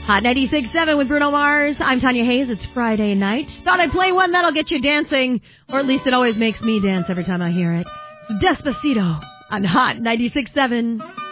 Hot 96.7 with Bruno Mars. I'm Tanya Hayes. It's Friday night. Thought I'd play one that'll get you dancing, or at least it always makes me dance every time I hear it. Despacito on Hot 96.7.